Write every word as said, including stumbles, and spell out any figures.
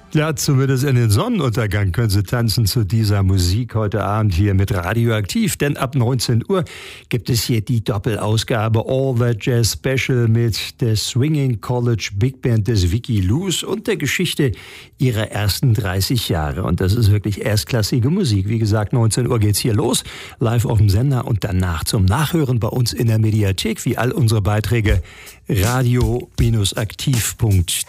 Ja, zumindest in den Sonnenuntergang können Sie tanzen zu dieser Musik heute Abend hier mit Radioaktiv. Denn ab neunzehn Uhr gibt es hier die Doppelausgabe All That Jazz Special mit der Swinging College Big Band des Vicky Loos und der Geschichte ihrer ersten dreißig Jahre. Und das ist wirklich erstklassige Musik. Wie gesagt, neunzehn Uhr geht's hier los, live auf dem Sender und danach zum Nachhören bei uns in der Mediathek, wie all unsere Beiträge radio aktiv punkt